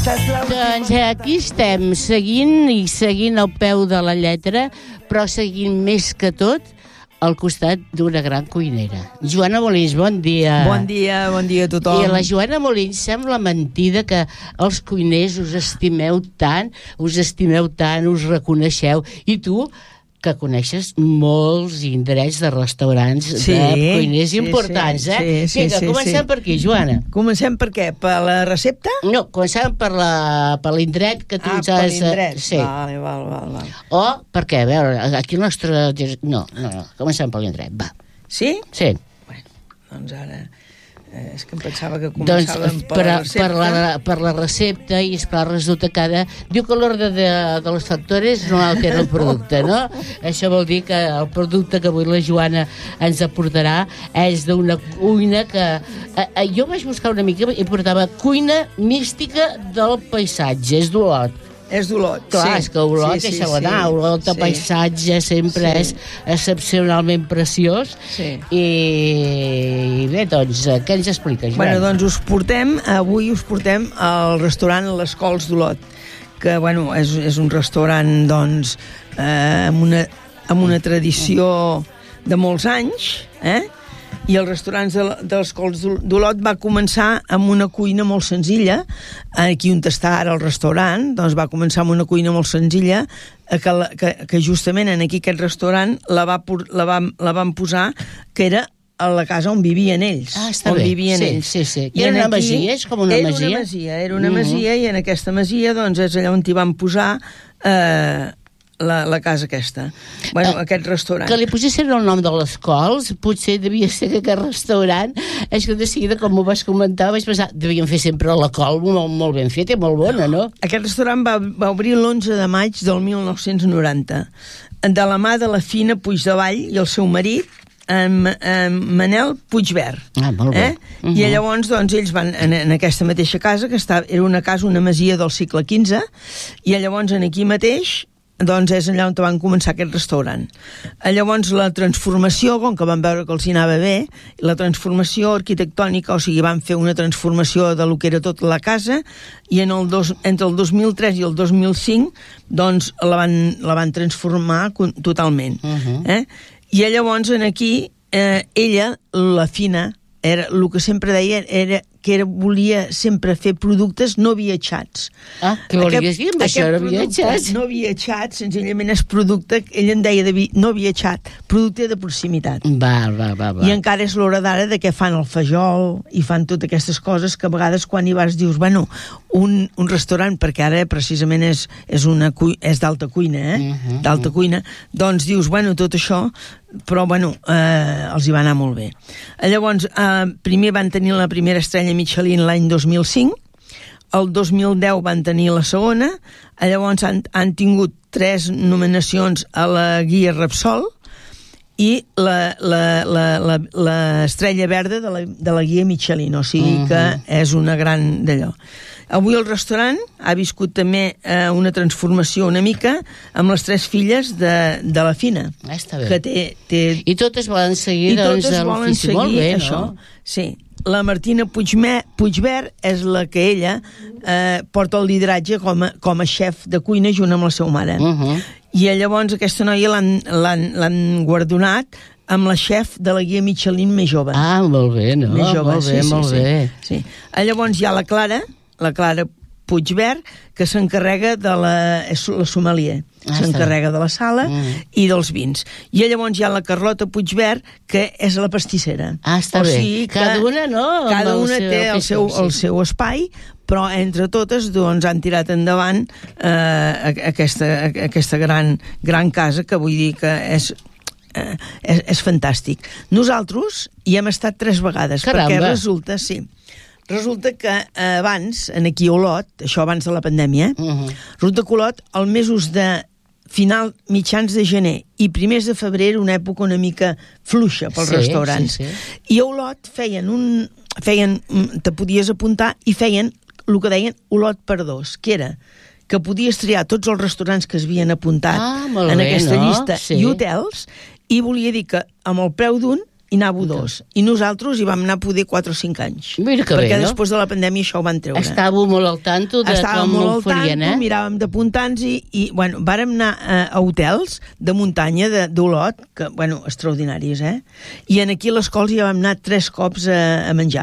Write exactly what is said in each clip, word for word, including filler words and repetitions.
Doncs aquí estem, seguint i seguint al peu de la lletra, però seguint més que tot al costat d'una gran cuinera. Joana Molins, bon dia. Bon dia, bon dia a tothom. I a la Joana Molins sembla mentida que els cuiners us estimeu tant, us estimeu tant, us reconeixeu. I tu, que coneixes molts indrets de restaurants, sí, de cuiners sí, importants, sí, eh? Sí, sí, Vinga, sí, comencem sí. per aquí, Joana. Comencem per què? Per la recepta? No, comencem per la per l'indret que tu ah, ens has... per l'indret. Sí. Vale, val, val, val. O, per què? A veure, aquí el nostre... No, no, no, comencem per l'indret, va. Sí? Sí. Bueno, doncs ara... Eh, és que em pensava que Doncs començàvem per, per, la a, recepta. per, la, per la recepta, i esclar, resulta que ara... Diu que l'ordre de, de les factores no altera el producte, no? Això vol dir que el producte que avui la Joana ens aportarà és d'una cuina que... Eh, eh, jo vaig buscar una mica i portava cuina mística del paisatge, és d'Olot. És d'Olot, clar, sí. és que Olot, sí, sí, deixa-ho anar, sí. Olot de sí. paisatge sempre sí. és excepcionalment preciós. Sí. I, i bé, doncs, què ens expliques, Joan? Bueno, doncs us portem, avui us portem al restaurant Les Cols d'Olot, que, bueno, és, és un restaurant, doncs, eh, amb, una, amb una tradició de molts anys, eh? I els restaurants de, dels Cols d'Olot va començar amb una cuina molt senzilla. Aquí on està ara el restaurant, doncs va començar amb una cuina molt senzilla, que, la, que, que justament en aquí aquest restaurant la, va, la, vam, la van posar, que era a la casa on vivien ells. Ah, està on bé. Vivien sí, ells. sí, sí. I era una aquí, masia, és com una era masia? Una masia era una mm-hmm. masia, i en aquesta masia, doncs, és allà on hi van posar... Eh, La, la casa aquesta, bueno, eh, aquest restaurant. Que li posessin el nom de les Cols, potser devia ser que aquest restaurant, és que de seguida, com m'ho vas comentar, vaig pensar, devien fer sempre la col molt, molt ben feta i molt bona, no? Aquest restaurant va, va obrir l'onze de maig del mil nou-cents noranta, de la mà de la Fina Puigdevall i el seu marit, en, en Manel Puigvert. Ah, molt bé. Eh? Uh-huh. I llavors, doncs, ells van en, en aquesta mateixa casa, que estava, era una casa, una masia del segle quinze, i llavors en aquí mateix, doncs és allà on van començar aquest restaurant. Llavors la transformació, com que van veure que els hi anava bé, la transformació arquitectònica, o sigui, van fer una transformació de lo que era tota la casa, i en el dos, entre el dos mil tres i el dos mil cinc, doncs la van, la van transformar totalment. Uh-huh. eh? I llavors en aquí, eh, ella, la Fina, era, el que sempre deia era que era, volia sempre fer productes no viatjats. Ah, què volies dir amb això, no viatjats? No viatjat, senzillament és producte, ell en deia de vi, no viatjat, producte de proximitat. Va, va, va, va. I encara és l'hora d'ara de què fan el fajol i fan totes aquestes coses que a vegades quan hi vas dius, bueno, un, un restaurant, perquè ara precisament és, és, una, és d'alta cuina, eh? Uh-huh, d'alta uh-huh. cuina, doncs dius, bueno, tot això, però bueno, eh, els hi va anar molt bé. Llavors, eh, primer van tenir la primera estrella Michelin l'any dos mil cinc, el dos mil deu van tenir la segona, llavors han, han tingut tres nominacions a la guia Repsol i l'estrella verda de la, de la guia Michelin, o sigui uh-huh. que és una gran d'allò. Avui el restaurant ha viscut també eh, una transformació una mica amb les tres filles de, de la Fina. Ah, està bé. Que té, té... I totes volen seguir, doncs, l'ofici molt bé, això. no? Sí. La Martina Puigme, Puigvert és la que ella eh, porta el lideratge com a, com a xef de cuina junt amb la seva mare. Uh-huh. I llavors aquesta noia l'han guardonat amb la xef de la guia Michelin més jove. Ah, molt bé, no? Més jove, molt bé, sí, molt sí, bé. Sí. Sí. Llavors hi ha la Clara, la Clara Puigvert, que s'encarrega de la, és la sommelier, ah, s'encarrega de la sala mm. i dels vins. I llavors hi ha la Carlota Puigvert, que és la pastissera. Ah, està o bé. sigui cada una, no? Cada una té el seu, sí. el seu espai, però entre totes doncs, han tirat endavant eh, aquesta, aquesta gran, gran casa, que vull dir que és... Eh, és, és fantàstic. Nosaltres hi hem estat tres vegades. Caramba. Perquè resulta, sí, resulta que eh, abans, en aquí a Olot, això abans de la pandèmia, eh, uh-huh. resulta que Olot, al mesos de final, mitjans de gener i primers de febrer, era una època una mica fluixa pels sí, restaurants. Sí, sí. I a Olot feien un... feien, te podies apuntar i feien el que deien Olot per dos, que era que podies triar tots els restaurants que es havien apuntat ah, en bé, aquesta no? llista sí. i hotels, i volia dir que amb el preu d'un i anava dos. I nosaltres hi vam anar poder quatre o cinc anys. Mira que perquè bé, no? després de la pandèmia això ho van treure. Estàveu molt al tanto de Estàvem com molt ho al farien, tanto, eh? miràvem d'apuntar-nos i, i, bueno, vàrem anar a, a hotels de muntanya, de- d'Olot, que, bueno, extraordinaris, eh? I en aquí a l'escola ja vam anar tres cops a, a menjar.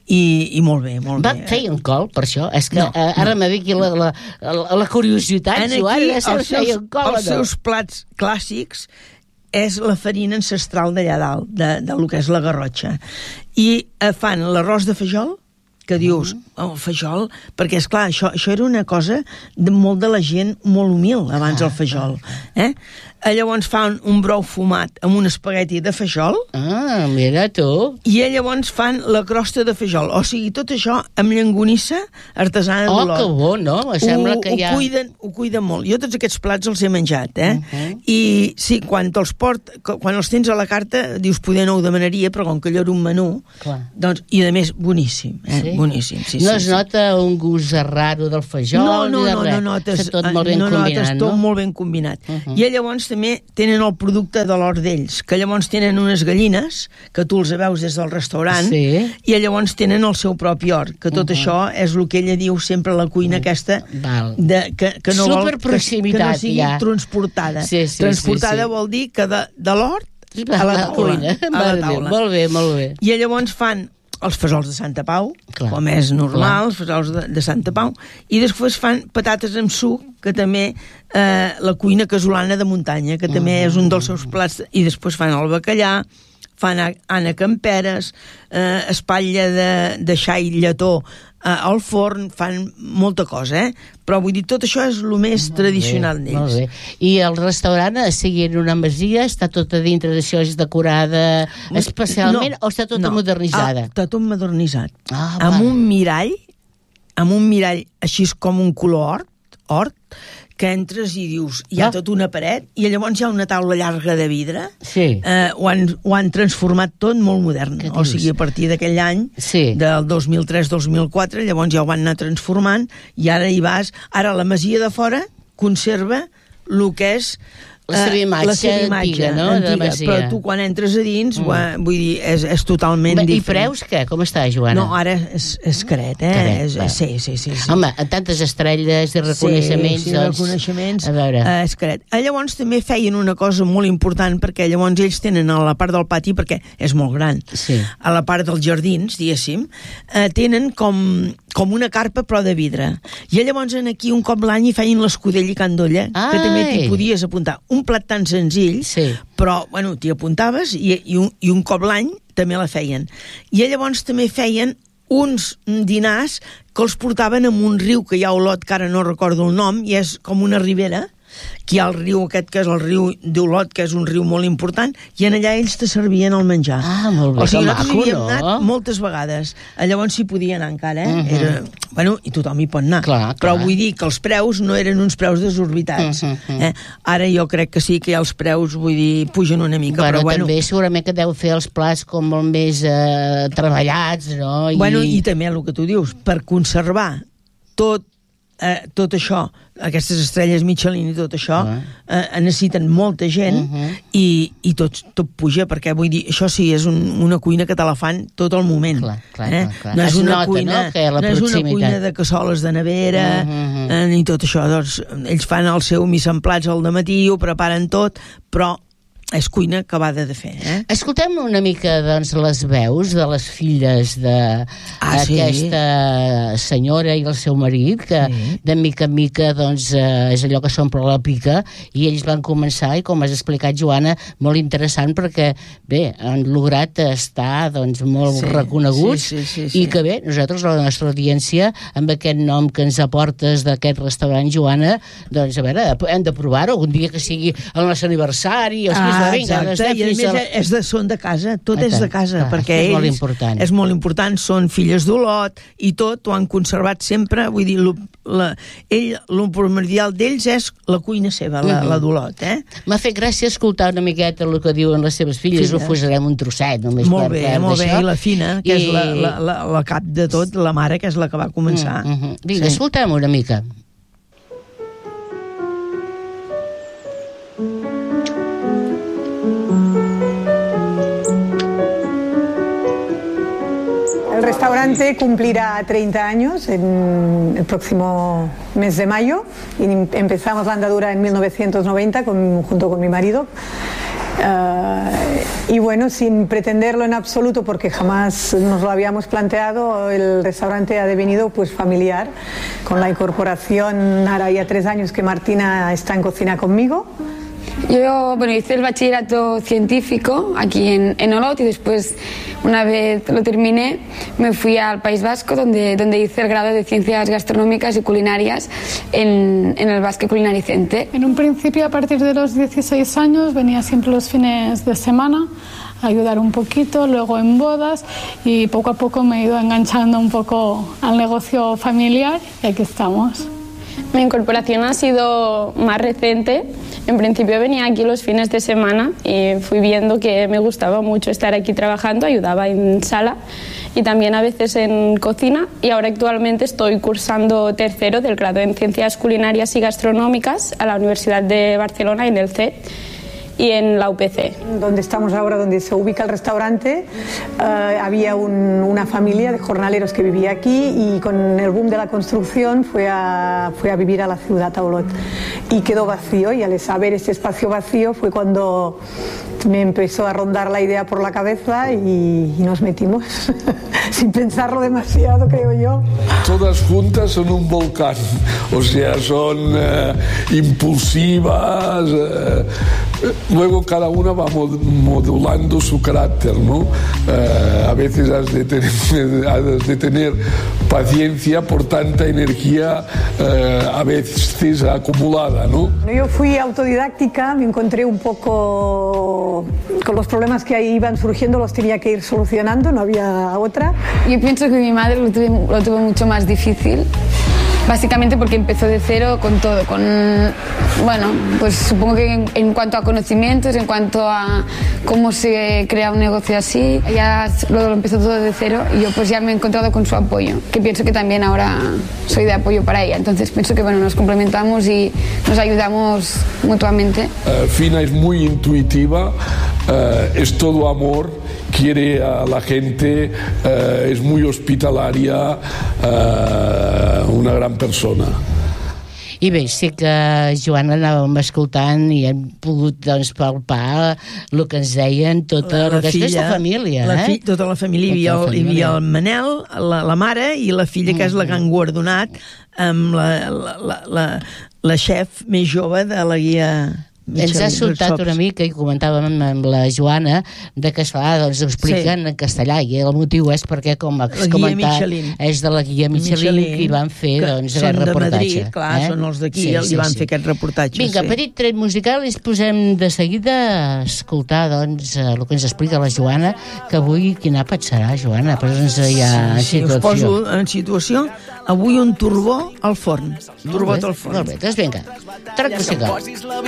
I, i molt bé, molt Va, bé. feien col, per això? És que No, eh, ara me ve aquí la, la, la, la curiositat, En Joan, aquí, ja se els seus, feien col, els o no? seus plats clàssics és la farina ancestral d'allà dalt, de, de lo que és la Garrotxa. I eh, fan l'arròs de fajol, que dius, oh, fajol, perquè, és clar, això, això era una cosa de molt de la gent molt humil, abans el fajol. Eh? Llavors fan un brou fumat amb un espagueti de fajol, Ah, mira tu. i llavors fan la crosta de fajol. O sigui, tot això amb llonganissa artesana Oh, d'Olot. que bo, no? Me sembla ho, que ja... ho, cuiden, ho cuiden molt. Jo tots aquests plats els he menjat, eh? Uh -huh. I sí, quan te'ls port, quan els tens a la carta, dius, poder no ho demanaria, però com que allò era un menú, Clar. doncs, i a més, boníssim, eh? Sí? Boníssim, sí, no sí. es sí. nota un gust raro del fajol No, no, ni de no, res. no notes, Està tot molt ben no combinat, notes tot no? molt ben combinat. Uh -huh. I llavors també tenen el producte de l'hort d'ells, que llavors tenen unes gallines, que tu els veus des del restaurant, Sí. i llavors tenen el seu propi hort, que tot Uh -huh. això és el que ella diu sempre, la cuina aquesta, Val. de, que, que no vol que, que Superproximitat, no sigui ja. transportada. Sí, sí, transportada sí, sí. vol dir que de, de l'hort a la, la taula, cuina. a la Molt bé, taula. molt bé, molt bé. I llavors fan els fesols de Santa Pau, Clar. com és normal, els fesols de, de Santa Pau, i després fan patates amb suc, que també eh, la cuina casolana de muntanya, que també és un dels seus plats, i després fan el bacallà, fan a- Anna Camperes, eh, espatlla de, de xai lletó eh, al forn, fan molta cosa, eh? Però vull dir, tot això és el més tradicional Bé, molt d'ells. bé. I el restaurant, a seguir en una masia, està tot a dintre d'això, és decorada especialment, o està tota modernitzada? Ah, està tot modernitzat. Ah, amb va. un mirall, amb un mirall així com un color hort, hort, que entres i dius, hi ha Ah. tota una paret, i llavors hi ha una taula llarga de vidre, Sí. eh, ho, han, ho han transformat tot molt modern. Què O dius? sigui, a partir d'aquell any, Sí. del dos mil tres dos mil quatre, llavors ja ho van anar transformant, i ara hi vas... Ara la masia de fora conserva el que és La seva eh, imatge la seva imatge antiga, no?, de masia. Però tu quan entres a dins, mm. vull dir, és, és totalment Bé, I diferent. preus, què? Com està, Joana? No, ara és, és caret, eh? Caret, és, va. sí, sí, sí, sí. Home, amb tantes estrelles i reconeixements, sí, sí, doncs... reconeixements, A veure... eh, és caret. Eh, llavors també feien una cosa molt important, perquè llavors ells tenen a la part del pati, perquè és molt gran, Sí. a la part dels jardins, diguéssim, eh, tenen com, com una carpa però de vidre. I llavors en aquí un cop l'any hi feien l'escudella i candolla, que Ai! també t'hi podies apuntar. Un plat tan senzill, Sí. però bueno, t'hi apuntaves i, i, un, i un cop l'any també la feien. I llavors també feien uns dinars que els portaven en un riu que hi ha a Olot, que ara no recordo el nom, i és com una ribera, que hi ha el riu aquest, que és el riu d'Olot, que és un riu molt important, i en allà ells te servien el menjar. Ah, molt bé, o sigui, que nosaltres maco, hi havíem no? anat moltes vegades. Llavors s'hi podia anar encara, eh? Mhm. Era, bueno, i tothom hi pot anar. Clar, Però clar. vull dir que els preus no eren uns preus desorbitats. Mhm. eh? Ara jo crec que sí que els preus, vull dir, pugen una mica, Bueno, però bueno... també segurament que deu fer els plats com molt més eh, treballats, no? I... Bueno, i també el que tu dius, per conservar tot, eh, tot això, aquestes estrelles Michelin i tot això, Ah. eh, necessiten molta gent Uh -huh. i, i tot, tot puja, perquè vull dir, això sí, és un, una cuina que te la fan tot el moment. Clar, clar, eh? clar, clar. No és Es una nota, cuina, no?, que hi ha la no és una proximitat. cuina de cassoles de nevera, Uh -huh. eh, ni tot això. Doncs, ells fan el seu mise en plats al dematí, ho preparen tot, però és cuina acabada de fer, eh? Escoltem una mica, doncs, les veus de les filles d'aquesta Ah, sí? senyora i el seu marit, que Sí. de mica en mica, doncs, eh, és allò que s'omple la pica, i ells van començar, i com has explicat, Joana, molt interessant, perquè, bé, han lograt estar, doncs, molt Sí, reconeguts, sí, sí, sí, i sí. que bé, nosaltres, la nostra audiència, amb aquest nom que ens aportes d'aquest restaurant, Joana, doncs, a veure, hem de provar-ho, un dia que sigui el nostre aniversari, o sigui, Ah, vinga, doncs exacte, anem i a fins més al- és de, són de casa, tot Ah, és tant, de casa, clar, perquè és ells... molt important. És molt important, són filles d'Olot i tot, ho han conservat sempre, vull dir, lo, la, ell, lo primordial d'ells és la cuina seva, la, Mhm. la d'Olot, eh? M'ha fet gràcia escoltar una miqueta el que diuen les seves filles, Filles. ho posarem un trosset només Molt per, bé, per molt bé, d'això. i la Fina, que I- és la, la, la, la cap de tot, la mare, que és la que va començar. Mm, mm, Vinga, sí. Escoltem una mica. restaurante cumplirá treinta años en el próximo mes de mayo y empezamos la andadura en mil novecientos noventa con, junto con mi marido. Uh, y bueno, sin pretenderlo en absoluto, porque jamás nos lo habíamos planteado, el restaurante ha devenido pues familiar, con la incorporación, ahora ya tres años que Martina está en cocina conmigo. Yo, bueno, hice el bachillerato científico aquí en, en Olot y después, una vez lo terminé, me fui al País Vasco, donde, donde hice el grado de Ciencias Gastronómicas y Culinarias en, en el Basque Culinary Center. En un principio, a partir de los dieciséis años, venía siempre los fines de semana a ayudar un poquito, luego en bodas, y poco a poco me he ido enganchando un poco al negocio familiar y aquí estamos. Mi incorporación ha sido más reciente. En principio venía aquí los fines de semana y fui viendo que me gustaba mucho estar aquí trabajando, ayudaba en sala y también a veces en cocina, y ahora actualmente estoy cursando tercero del grado en Ciencias Culinarias y Gastronómicas a la Universidad de Barcelona en el C E T y en la U P C. Donde estamos ahora, donde se ubica el restaurante, uh, había un, una familia de jornaleros que vivía aquí y con el boom de la construcción fue a, fue a vivir a la ciudad, a Olot, y quedó vacío, y al saber este espacio vacío fue cuando me empezó a rondar la idea por la cabeza y, y nos metimos sin pensarlo demasiado, creo yo. Todas juntas son un volcán, o sea, son uh, impulsivas, uh, luego cada una va modulando su carácter, ¿no? Uh, a veces has de, tener, has de tener paciencia por tanta energía uh, a veces acumulada, ¿no? Yo fui autodidáctica, me encontré un poco con los problemas que ahí iban surgiendo, los tenía que ir solucionando, no había otra. Yo pienso que mi madre lo tuvo, lo tuvo mucho más difícil, básicamente porque empezó de cero con todo, con, bueno, pues supongo que en, en cuanto a conocimientos, en cuanto a cómo se crea un negocio así, ella lo, lo empezó todo de cero y yo pues ya me he encontrado con su apoyo, que pienso que también ahora soy de apoyo para ella, entonces pienso que bueno, nos complementamos y nos ayudamos mutuamente. Uh, Fina es muy intuitiva, uh, es todo amor, quiere a la gente, uh, és muy hospitalaria, uh, una gran persona. I bé, sí que, Joana, anàvem escoltant i hem pogut, doncs, palpar el que ens deien tota la, la aquesta família. La eh? fi, tota la família. Tota hi, havia, hi havia el Manel, la, la mare i la filla, que és la que han guardonat amb la, la, la, la, la xef més jove de la guia... Ens ha soltat una mica, i comentàvem amb la Joana, de que, esclar, doncs ho expliquen sí. en castellà, i el motiu és perquè, com has comentat, és de la guia Michelin, Michelin que hi van fer doncs, aquest reportatge. Madrid, clar, eh? Són els d'aquí, sí, sí, i van sí. fer aquest reportatge. Vinga, sí. petit tret musical, i ens posem de seguida a escoltar doncs, el que ens explica la Joana, que avui quin àpat serà, Joana? Posa'ns ja en sí, situació. Us poso en situació. Avui un turbó al forn. Turbot al forn. Molt bé, doncs vinga, trac musical.